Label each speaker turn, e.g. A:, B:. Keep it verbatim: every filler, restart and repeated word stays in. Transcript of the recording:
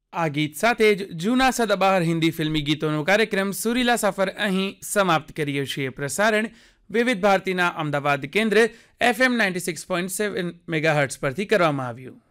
A: આ ગીત સાથે જ જૂના સદાબહાર હિન્દી ફિલ્મી ગીતોનો કાર્યક્રમ સુરીલા સફર અહીં સમાપ્ત કરીએ છીએ. પ્રસારણ વિવિધ ભારતીના અમદાવાદ કેન્દ્ર FM ninety six point seven megahertz પરથી કરવામાં આવ્યું.